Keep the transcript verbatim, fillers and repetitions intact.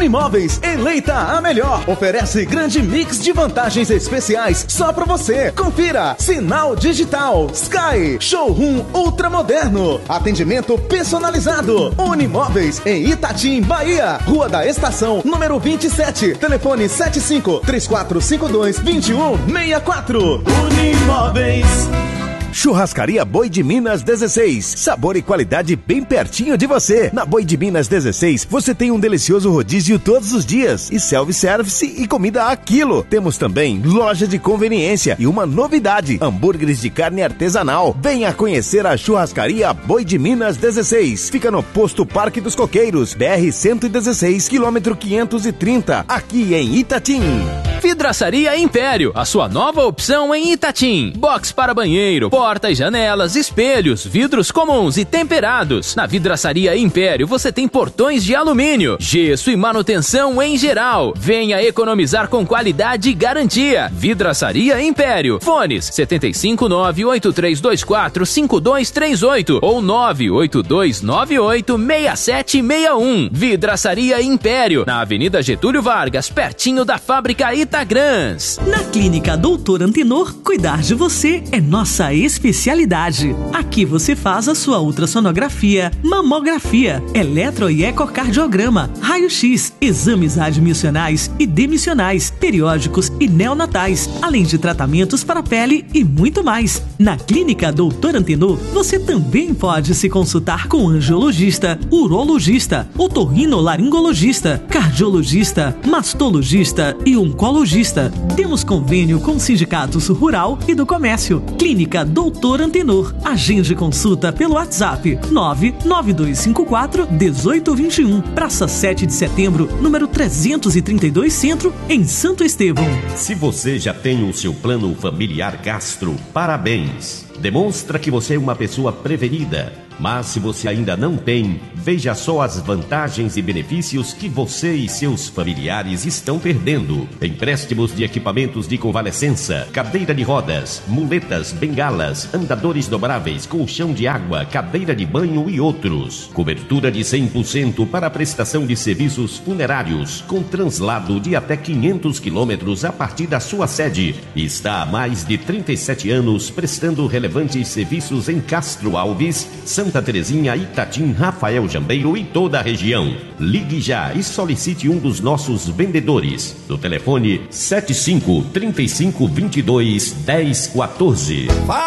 Unimóveis, eleita a melhor. Oferece grande mix de vantagens especiais só pra você. Confira. Sinal digital. Sky. Showroom ultramoderno. Atendimento personalizado. Unimóveis em Itatim, Bahia. Rua da Estação, número vinte e sete. Telefone sete cinco, três quatro cinco dois, dois um seis quatro. Unimóveis. Churrascaria Boi de Minas dezesseis. Sabor e qualidade bem pertinho de você. Na Boi de Minas dezesseis, você tem um delicioso rodízio todos os dias e self-service e comida a quilo. Temos também loja de conveniência e uma novidade, hambúrgueres de carne artesanal. Venha conhecer a Churrascaria Boi de Minas dezesseis. Fica no posto Parque dos Coqueiros, B R cento e dezesseis, quilômetro quinhentos e trinta, aqui em Itatim. Vidraçaria Império, a sua nova opção em Itatim. Box para banheiro, portas, janelas, espelhos, vidros comuns e temperados. Na Vidraçaria Império você tem portões de alumínio, gesso e manutenção em geral. Venha economizar com qualidade e garantia. Vidraçaria Império. Fones sete cinco nove, oito três dois quatro, cinco dois três oito ou nove oito dois nove oito, seis sete seis um. Vidraçaria Império, na Avenida Getúlio Vargas, pertinho da fábrica Itagrans. Na Clínica Doutor Antenor, cuidar de você é nossa especialidade. Aqui você faz a sua ultrassonografia, mamografia, eletro e ecocardiograma, raio-x, exames admissionais e demissionais, periódicos e neonatais, além de tratamentos para a pele e muito mais. Na Clínica Doutor Antenor, você também pode se consultar com angiologista, urologista, otorrinolaringologista, cardiologista, mastologista e oncologista. Temos convênio com sindicatos rural e do comércio. Clínica Doutor Antenor. Agende consulta pelo WhatsApp nove nove dois cinco quatro, um oito dois um. Praça sete de Setembro, número trezentos e trinta e dois, Centro, em Santo Estevão. Se você já tem o seu plano familiar gastro, parabéns! Demonstra que você é uma pessoa prevenida. Mas se você ainda não tem, veja só as vantagens e benefícios que você e seus familiares estão perdendo. Empréstimos de equipamentos de convalescença, cadeira de rodas, muletas, bengalas, andadores dobráveis, colchão de água, cadeira de banho e outros. Cobertura de cem por cento para a prestação de serviços funerários, com translado de até quinhentos quilômetros a partir da sua sede. Está há mais de trinta e sete anos prestando relevantes serviços em Castro Alves, São Santa Terezinha, Itatim, Rafael Jambeiro e toda a região. Ligue já e solicite um dos nossos vendedores. Do telefone sete cinco, três cinco, dois dois, um zero um quatro.